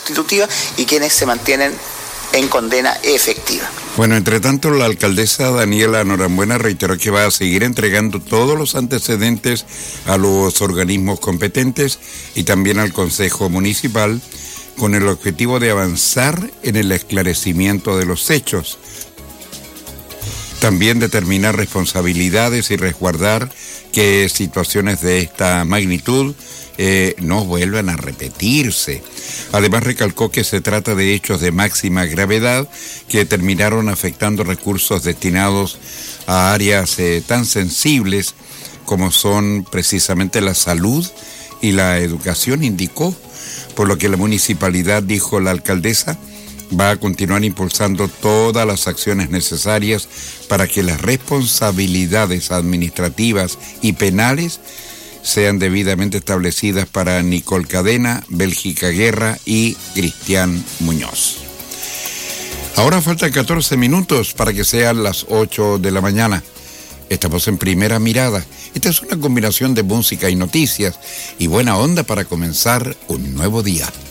constitutiva y quienes se mantienen en condena efectiva. Bueno, entre tanto, la alcaldesa Daniela Norambuena reiteró que va a seguir entregando todos los antecedentes a los organismos competentes y también al Consejo Municipal con el objetivo de avanzar en el esclarecimiento de los hechos. También determinar responsabilidades y resguardar que situaciones de esta magnitud no vuelvan a repetirse. Además, recalcó que se trata de hechos de máxima gravedad que terminaron afectando recursos destinados a áreas tan sensibles como son precisamente la salud y la educación, indicó, por lo que la municipalidad, dijo la alcaldesa, va a continuar impulsando todas las acciones necesarias para que las responsabilidades administrativas y penales sean debidamente establecidas para Nicole Cadena, Bélgica Guerra y Cristian Muñoz. Ahora faltan 14 minutos para que sean las 8 de la mañana. Estamos en Primera Mirada. Esta es una combinación de música y noticias y buena onda para comenzar un nuevo día.